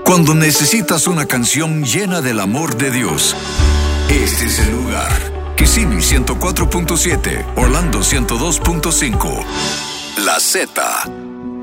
Cuando necesitas una canción llena del amor de Dios, este es el lugar. Kissimmee 104.7, Orlando 102.5. La Z.